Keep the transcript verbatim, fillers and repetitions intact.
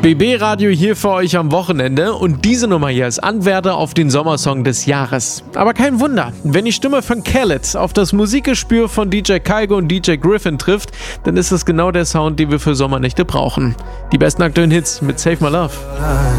B B-Radio hier für euch am Wochenende und diese Nummer hier ist Anwärter auf den Sommersong des Jahres. Aber kein Wunder, wenn die Stimme von Khaled auf das Musikgespür von D J Kaigo und D J Griffin trifft, dann ist es genau der Sound, den wir für Sommernächte brauchen. Die besten aktuellen Hits mit Save My Love.